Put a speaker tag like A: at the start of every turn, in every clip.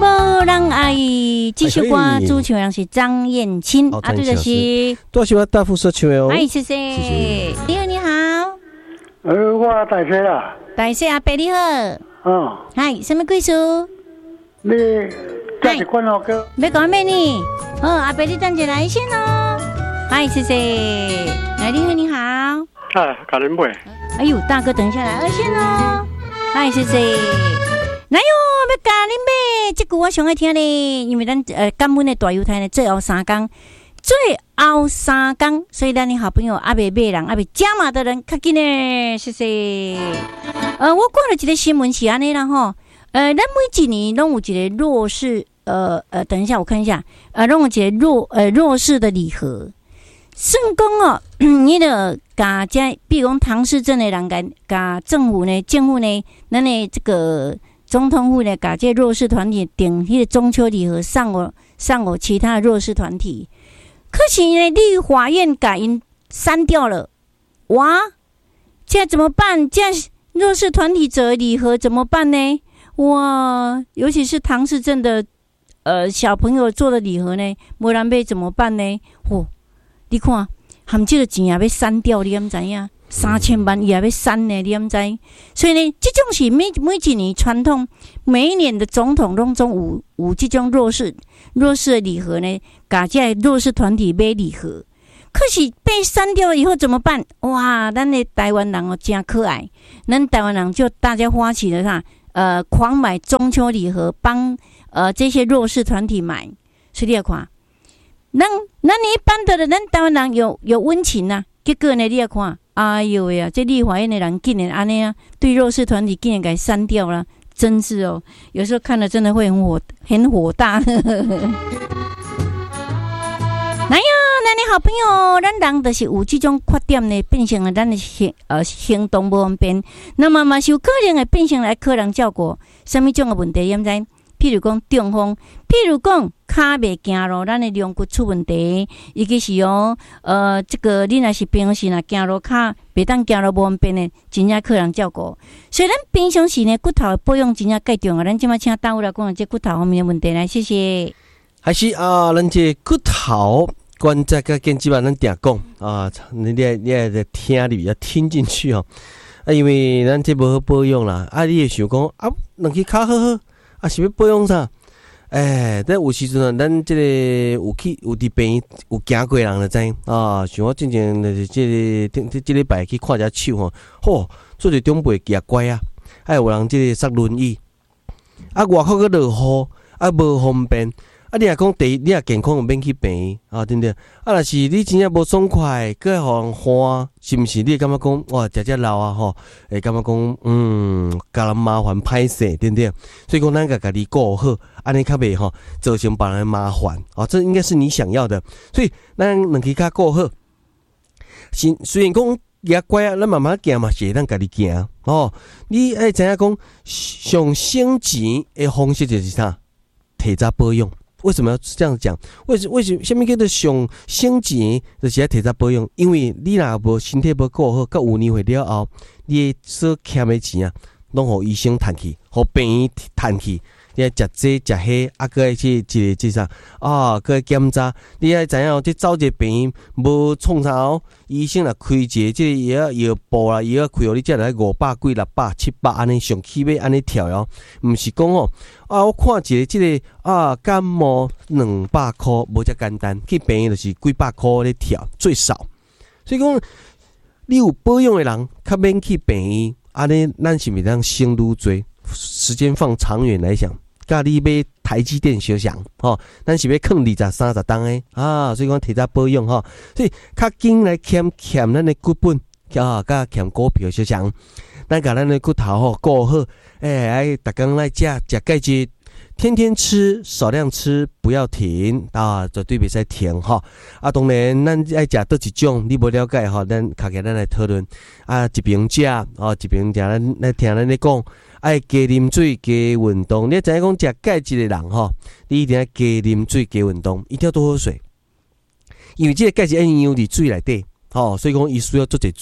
A: 无人爱，这首歌主唱人是张燕青，啊，对就是
B: 多喜欢大副说唱的哦。
A: 哎，谢谢，你好，你好。
C: 我大姐啦。
A: 大姐阿伯你好。
C: 哦。
A: 嗨，什么贵数？
C: 你价值观好个？
A: 要讲咩呢？哦，阿伯你等一来先哦。嗨，谢谢。来，你好，你好。
C: 哎，搞人不？
A: 哎呦，大哥，等一下来二线哦。嗨，谢谢。来哟，要教恁买，这句我上爱听咧，因为咱感恩的大油台呢，最后3天，所以咱的好朋友阿未买人，阿未加码的人，较紧呢，谢谢。我看了一个新闻是安尼啦吼，咱每一年拢有一个弱势，等一下我看一下，拢有一个弱势的礼盒。算讲哦，你著甲这，比如讲唐氏症的人甲政府呢，咱的这个总统府呢，甲这弱势团体订迄个中秋礼盒送我其他的弱势团体，可是呢，立法院甲因删掉了，哇，这怎么办？这弱势团体者礼盒怎么办呢？哇，尤其是唐氏症的小朋友做的礼盒呢，无人买怎么办呢？你看，含这个钱也要删掉，你敢知影？3000万也要删呢，你敢知？所以呢，这种是每一年传统，每一年的总统当中有这种弱势的礼盒呢，甲这弱势团体买礼盒。可是被删掉了以后怎么办？哇，咱的台湾人哦，真可爱。咱台湾人就大家花起了啥？狂买中秋礼盒，帮这些弱势团体买。所以你要看。咱一般的人，咱台湾人有温情呐、结果呢，你要看，哎呦呀，这立法院的人竟然安尼啊，对弱势团体竟然给删掉了，真是哦，有时候看了真的会很火大。来呀，咱的好朋友，咱人就是有这种缺点呢，变成了咱的行动不方便，那么嘛是有可能会变成来可能照顾什么种的问题，你知？譬如讲中风，譬如讲骹袂行路，咱的龙骨出问题，尤其是这个你若是平时若行路骹袂当行路无方便的，真正可能照顾。所以咱平常时呢，骨头的保养真正介重要。咱即马请大夫来讲这骨头方面的问题来，谢谢。
B: 还是咱这骨头关节甲筋基本咱定讲啊，你来听里要听进去哦。因为咱这无好保养啦，你会想讲两支骹好。是要保养啥？但有时阵啊，咱这个有伫病有行过人就知啊。像我之前就是这礼拜去看一下手吼，做者中背举拐啊，有人这个塞轮椅，外口个落雨，无方便。你若讲你若健康，免去病啊，对不对？若是你真正无爽快，搁互人欢，是毋是？你会感觉讲哇，食老啊吼，会感觉讲甲人麻烦歹势，对不对？所以讲咱家己顾好，安尼较袂吼造成别人的麻烦啊，这应该是你想要的。所以咱两支脚顾好，虽然讲举拐咱慢慢行嘛，是会当家己行哦。你爱知影讲上省钱的方式就是啥？提早保养。为什么要这样讲？为什么什么叫做上省钱？就是要提早保养，因为你若无身体无顾好，到有年岁了后，你所欠的钱啊，拢互医生趁去，互病院趁去。你爱食这食迄，搁爱去一个啥搁爱检查。你爱知影这走一个病院无创啥哦，医生若开一个这个药部啦，药开互你才来500几、600、700安尼上起码安尼跳哦，毋是讲哦我看一个这个感冒200块无遮简单，去病院就是几百块咧跳最少。所以讲你有保养的人，较免去病院，安尼咱是咪当省愈多？时间放长远来想，甲你买台积电相像咱是要放20、30档的所以讲提早保养所以较紧来欠咱的骨本甲欠股票相像，咱甲咱的骨头顾好，爱逐工来食钙质，天天吃，少量吃，不要停绝对袂使停当然咱爱食倒一种，你无了解咱卡起咱来讨论一边食一边食，咱来听咱咧讲。爱加啉水，加运动。你知影讲食钙质的人你一定要加啉水，加运动，一定要多喝水。因为这个钙质会溶伫水内底所以讲伊需要做者水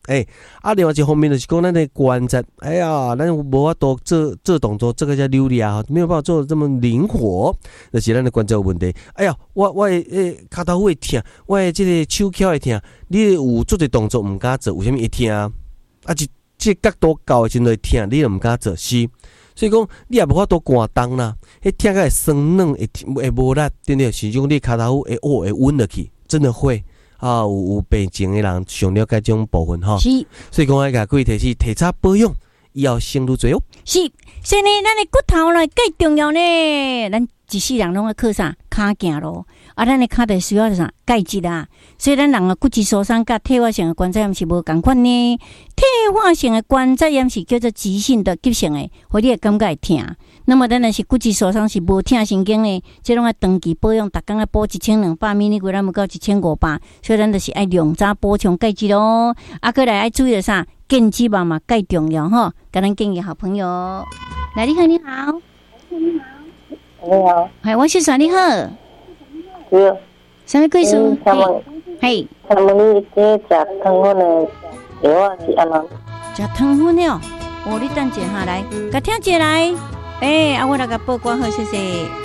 B: 另外一方面就是讲咱的关节，咱无法度做动作，这个叫溜达，没有办法做得这么灵活，就是咱的关节有问题。我的骹头会痛，我的这个手脚会痛，你有做些动作唔敢做，为什么会痛啊？这角度高的时阵会痛，你又唔敢做，是。所以讲，你也无法度寒冬啦，迄痛个会酸软，会无力，对不对？是种你骹头会稳落去，真的会有病情的人上了解这种部分哈。
A: 是，
B: 所以讲要甲各位提早保养，以后生愈多哦。
A: 是，所以呢，咱的骨头呢，介重要呢，咱一世人拢要靠啥？骹行咯。咱的骹就需要啥？钙质啊。所以咱人的骨质疏松甲退化性的关节炎是无共款呢。退化性的关节炎是叫做急性的、急性的，互你会感觉会痛。那么咱若是骨质疏松是无痛神经的，这拢要长期保养，逐工要补1200米，咱要到1500，所以咱就是爱量早补充钙质咯。过来爱注意的啥？健脂嘛嘛介重要吼。甲咱建议好朋友，来，你好，你好，
D: 你好，
A: 嗨，我是啥？你好，
D: 对，
A: 什么贵叔？嘿，
D: 他们你这食汤粉的药啊是安怎？
A: 食汤粉了，你等一下来，甲听一下来，我来甲报告好，谢谢。